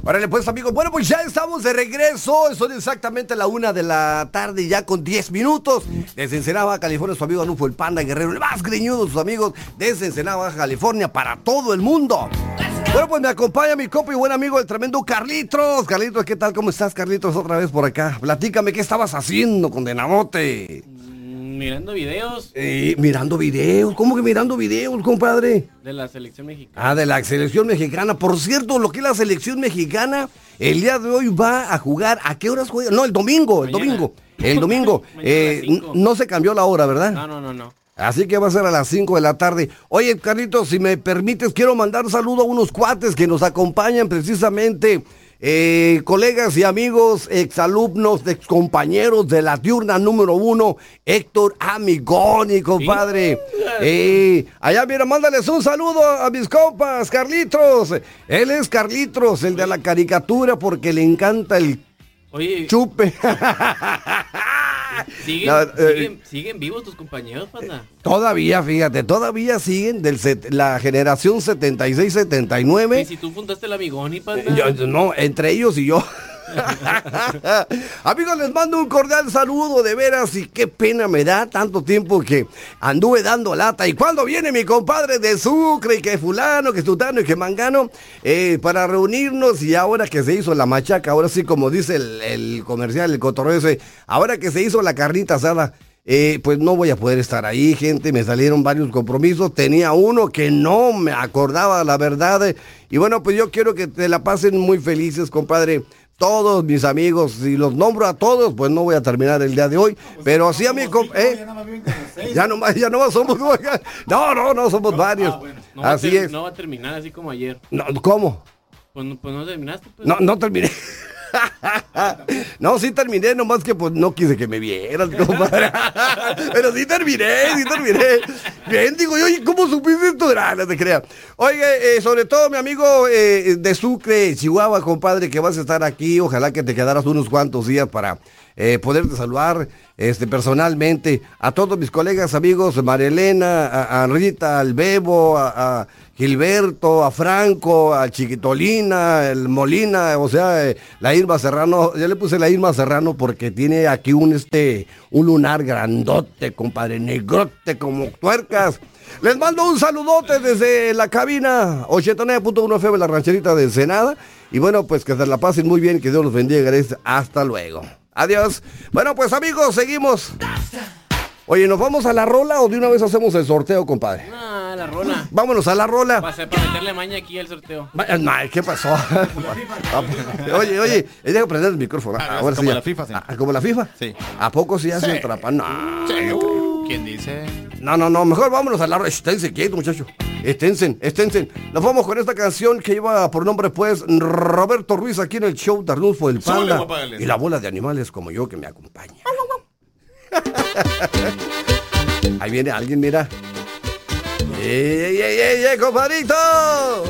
Órale pues, amigos, bueno, pues ya estamos de regreso. Son exactamente la 1 de la tarde, ya con 10 minutos. Desde Ensenada, Baja California, su amigo Anulfo el Panda Guerrero, el más greñudo de sus amigos, desde Ensenada, Baja California, para todo el mundo. Bueno, pues me acompaña mi compa y buen amigo, el tremendo Carlitos. Carlitos, ¿qué tal? ¿Cómo estás, Carlitos? Otra vez por acá. Platícame, ¿qué estabas haciendo, condenadote? Mirando videos. Mirando videos. ¿Cómo que mirando videos, compadre? De la selección mexicana. Ah, de la selección mexicana. Por cierto, lo que es la selección mexicana, el día de hoy va a jugar. ¿A qué horas juega? No, el domingo. El domingo. No se cambió la hora, ¿verdad? No. Así que va a ser a las 5 de la tarde. Oye, Carlitos, si me permites, quiero mandar un saludo a unos cuates que nos acompañan precisamente. Colegas y amigos, exalumnos, excompañeros de la diurna número 1, Héctor Amigoni, compadre. Allá, mira, mándales un saludo a mis compas, Carlitos. Él es Carlitos, el de la caricatura, porque le encanta el chupe. ¿Siguen vivos tus compañeros, Panda? Todavía, fíjate, todavía siguen la generación 76-79. ¿Y si tú fundaste el Amigoni, Panda? No, entre ellos y yo. Amigos, les mando un cordial saludo, de veras, y qué pena me da tanto tiempo que anduve dando lata. Y cuando viene mi compadre de Sucre, y que fulano, que sutano y que mangano, para reunirnos, y ahora que se hizo la machaca, ahora sí, como dice el comercial, el cotorreo ese, ahora que se hizo la carnita asada, pues no voy a poder estar ahí, gente. Me salieron varios compromisos. Tenía uno que no me acordaba, la verdad. Y bueno, pues yo quiero que te la pasen muy felices, compadre. Todos mis amigos, si los nombro a todos, pues no voy a terminar el día de hoy. Pero sí a mi ya nomás somos. No, somos varios. Bueno, así es. No va a terminar así como ayer. No, ¿cómo? Pues no terminaste. Pues. No terminé. No, sí terminé, nomás que pues no quise que me vieras, compadre. Pero sí terminé. Bien, digo yo, oye, ¿cómo supiste esto? No te creas. Oye, sobre todo mi amigo de Sucre, Chihuahua, compadre, que vas a estar aquí. Ojalá que te quedaras unos cuantos días para poderte saludar personalmente a todos mis colegas, amigos, María Elena, a Rita, al Bebo, a Gilberto, a Franco, a Chiquitolina, el Molina, o sea, la Irma Serrano. Yo le puse la Irma Serrano porque tiene aquí un lunar grandote, compadre, negrote como tuercas. Les mando un saludote desde la cabina 89.1 FM, la rancherita de Ensenada. Y bueno, pues que se la pasen muy bien, que Dios los bendiga. Hasta luego. Adiós. Bueno, pues amigos, seguimos. Oye, ¿nos vamos a la rola o de una vez hacemos el sorteo, compadre? No, la rola. Vámonos a la rola. Va a ser para meterle maña aquí al sorteo. No, ¿qué pasó? Oye, deja prender el micrófono. Ahora como sí, la FIFA, sí. ¿Como la FIFA? Sí. ¿A poco sí hace trampa? No. Sí. ¿Quién dice? No, mejor vámonos a la rola. Esténse quietos, muchachos. Esténse. Nos vamos con esta canción que lleva por nombre, pues, Roberto Ruiz, aquí en el show de Arnulfo el Panda. Y la bola de animales como yo que me acompaña. Ahí viene alguien, mira. ¡Ey, compadrito!